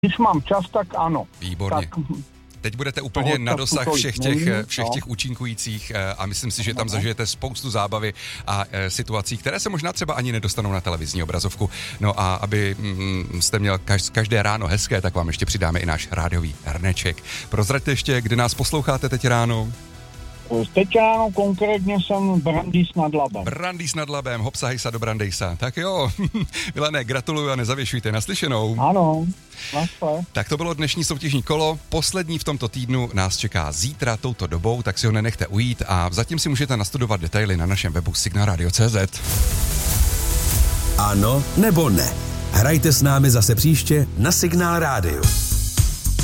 Když mám čas, tak ano. Výborně. Tak, teď budete úplně na dosah všech těch účinkujících a myslím si, že tam zažijete spoustu zábavy a situací, které se možná třeba ani nedostanou na televizní obrazovku. No a aby jste měl každé ráno hezké, tak vám ještě přidáme i náš rádiový hrneček. Prozraďte ještě, kde nás posloucháte teď ráno. Teď ráno konkrétně jsem Brandýs nad Labem. Brandýs nad Labem, hopsa hejsa do Brandejsa. Tak jo, Milané, gratuluju a nezavěšujte, naslyšenou. Ano, nasle. Tak to bylo dnešní soutěžní kolo, poslední v tomto týdnu nás čeká zítra touto dobou, tak si ho nenechte ujít a zatím si můžete nastudovat detaily na našem webu signalradio.cz. Ano nebo ne? Hrajte s námi zase příště na Signál Rádiu.